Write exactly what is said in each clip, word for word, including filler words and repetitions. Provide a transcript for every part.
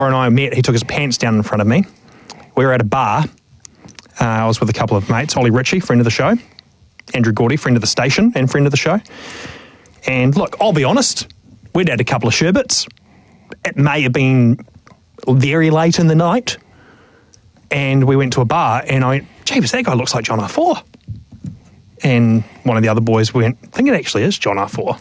and I met, he took his pants down in front of me. We were at a bar. Uh, I was with a couple of mates, Ollie Ritchie, friend of the show, Andrew Gordy, friend of the station and friend of the show. And look, I'll be honest, we'd had a couple of sherbets. It may have been very late in the night. And we went to a bar and I went, Jeebus, that guy looks like John R four. And one of the other boys went, I think it actually is John R four.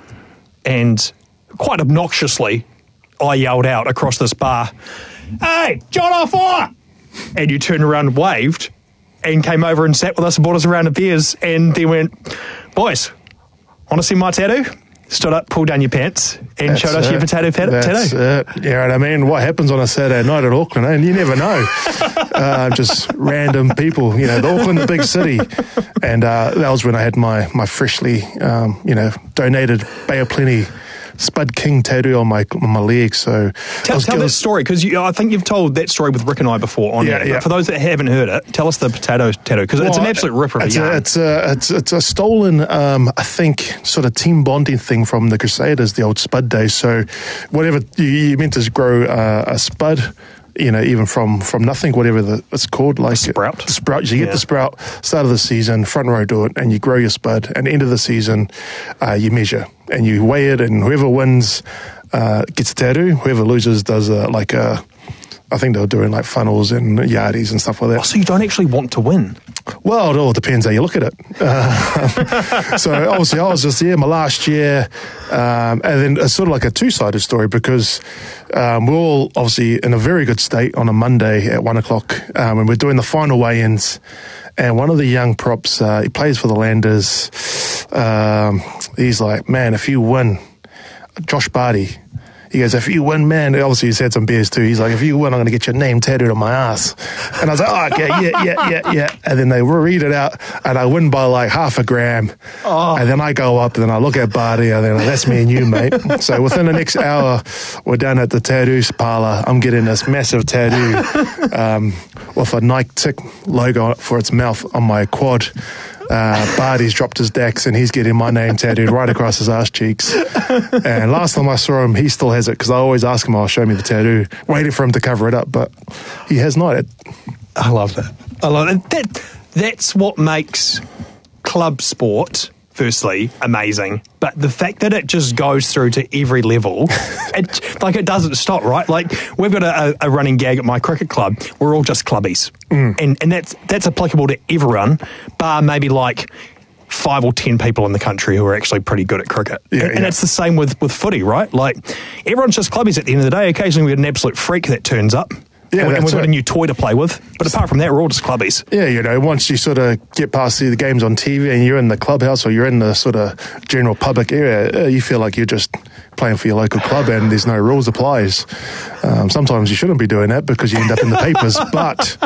And quite obnoxiously, I yelled out across this bar, hey, John R four! And you turned around and waved and came over and sat with us and bought us a round of beers and then went, boys, want to see my tattoo? Stood up, pulled down your pants and That's showed us it. your potato tattoo. That's it. You know what I mean? What happens on a Saturday night at Auckland, eh? And you never know. uh, just random people, you know, the Auckland, the big city. And uh, that was when I had my, my freshly, um, you know, donated Bay of Plenty Spud King tattoo on my on my leg. So tell, tell that story, because I think you've told that story with Rick and I before on yeah, air. yeah. But for those that haven't heard it, tell us the potato tattoo, because well, it's an absolute ripper of a it's yarn. A, it's, a, it's, it's a stolen, um, I think, sort of team bonding thing from the Crusaders, the old Spud days. So whatever, you, you meant to grow uh, a spud, you know, even from, from nothing, whatever the, it's called. Like a sprout. The sprout. So you yeah. get the sprout, start of the season, front row do it, and you grow your spud. And end of the season, uh, you measure. And you weigh it, and whoever wins uh, gets a tattoo. Whoever loses does uh, like a... I think they were doing like funnels and yardies and stuff like that. Oh, so you don't actually want to win? Well, it all depends how you look at it. Uh, so obviously I was just there my last year, um, and then it's sort of like a two-sided story because um, we're all obviously in a very good state on a Monday at one o'clock um, and we're doing the final weigh-ins, and one of the young props, uh, he plays for the Landers, um, he's like, man, if you win, Josh Barty, he goes, if you win, man, obviously he's had some beers too. He's like, if you win, I'm going to get your name tattooed on my ass. And I was like, oh, okay, yeah, yeah, yeah, yeah. And then they read it out, and I win by like half a gram. Oh. And then I go up, and then I look at Barty, and then like, that's me and you, mate. So within the next hour, we're down at the tattoo parlor. I'm getting this massive tattoo um, with a Nike Tick logo for its mouth on my quad. Uh, Barty's dropped his decks and he's getting my name tattooed right across his ass cheeks. And last time I saw him, he still has it, because I always ask him, "Oh, show me the tattoo," waiting for him to cover it up, but he has not. I love that. I love it. That, that's what makes club sport, firstly, amazing. But the fact that it just goes through to every level, it, like it doesn't stop, right? Like we've got a, a running gag at my cricket club. We're all just clubbies. Mm. And and that's that's applicable to everyone, bar maybe like five or ten people in the country who are actually pretty good at cricket. Yeah, and, yeah. and it's the same with, with footy, right? Like everyone's just clubbies at the end of the day. Occasionally we get an absolute freak that turns up. Yeah, and, and we've got it. a new toy to play with. But apart from that, we're all just clubbies. Yeah, you know, once you sort of get past the games on T V and you're in the clubhouse or you're in the sort of general public area, uh, you feel like you're just playing for your local club and there's no rules applies. Um, sometimes you shouldn't be doing that because you end up in the papers. But,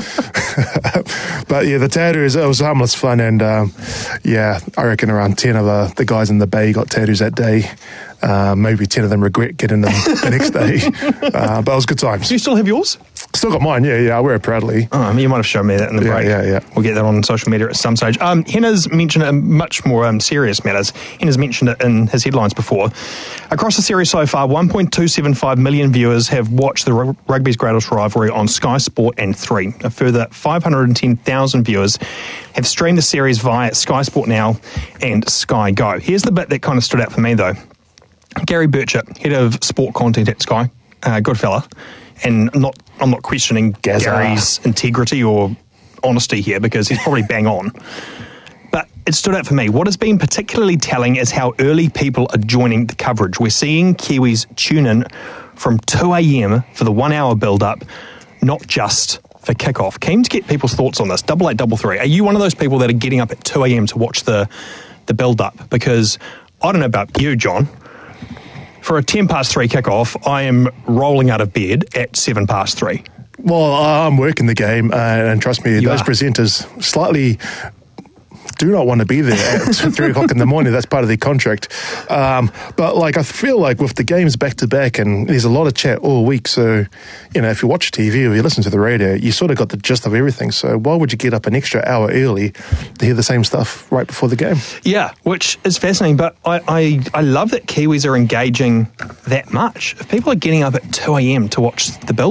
but yeah, the tattoos, it was harmless fun. And um, yeah, I reckon around ten of the, the guys in the Bay got tattoos that day. Uh, maybe ten of them regret getting them the next day. Uh, but it was good times. Do you still have yours? Still got mine, yeah, yeah. I wear it proudly. Oh, you might have shown me that in the yeah, break. Yeah, yeah. We'll get that on social media at some stage. Um, Henna's mentioned it in much more um, serious matters. Henna's mentioned it in his headlines before. Across the series so far, one point two seven five million viewers have watched the r- rugby's greatest rivalry on Sky Sport and three. A further five hundred ten thousand viewers have streamed the series via Sky Sport Now and Sky Go. Here's the bit that kind of stood out for me, though. Gary Burchett, head of sport content at Sky, uh, good fella, and not I'm not questioning Gaza. Gary's integrity or honesty here because he's probably bang on. But it stood out for me. What has been particularly telling is how early people are joining the coverage. We're seeing Kiwis tune in from two a.m. for the one-hour build-up, not just for kickoff. Keen to get people's thoughts on this. Double eight, double three. Are you one of those people that are getting up at two a.m. to watch the the build-up? Because I don't know about you, John. For a ten past three kickoff, I am rolling out of bed at seven past three. Well, I'm working the game, uh, and trust me, You those are. presenters slightly do not want to be there at three o'clock in the morning. That's part of their contract. Um, but like, I feel like with the games back to back, and there's a lot of chat all week. So, you know, if you watch T V or you listen to the radio, you sort of got the gist of everything. So why would you get up an extra hour early to hear the same stuff right before the game? Yeah, which is fascinating. But I, I, I love that Kiwis are engaging that much. If people are getting up at two a.m. to watch the Bills